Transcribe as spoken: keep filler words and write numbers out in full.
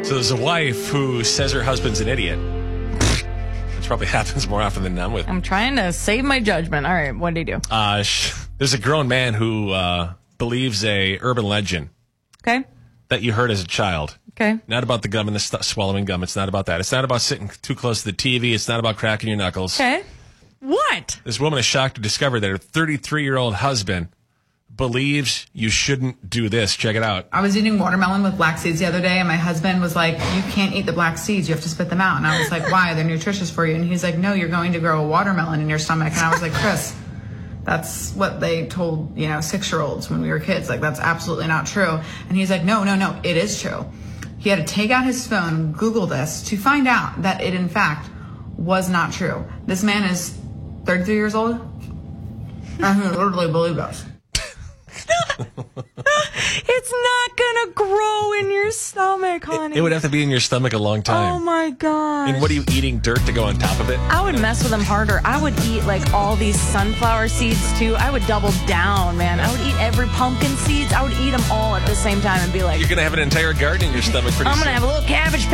So there's a wife who says her husband's an idiot. Which probably happens more often than not with. I'm trying to save my judgment. All right, what did he do? Uh, sh- there's a grown man who uh, believes a urban legend Okay. that you heard as a child. Okay. Not about the gum and the st- swallowing gum. It's not about that. It's not about sitting too close to the T V. It's not about cracking your knuckles. Okay. What? This woman is shocked to discover that her thirty-three-year-old husband believes you shouldn't do this. Check it out. I was eating watermelon with black seeds the other day, and my husband was like, you can't eat the black seeds. You have to spit them out. And I was like, why? They're nutritious for you. And he's like, no, you're going to grow a watermelon in your stomach. And I was like, Chris, that's what they told, you know, six-year-olds when we were kids. Like, that's absolutely not true. And he's like, no, no, no, it is true. He had to take out his phone, Google this, to find out that it, in fact, was not true. This man is thirty-three years old, and he literally believed us. It's not going to grow in your stomach, honey. It, it would have to be in your stomach a long time. Oh, my gosh. And what are you eating? Dirt to go on top of it? I would mess with them harder. I would eat, like, all these sunflower seeds, too. I would double down, man. I would eat every pumpkin seeds. I would eat them all at the same time and be like, You're going to have an entire garden in your stomach pretty I'm soon. going to have a little cabbage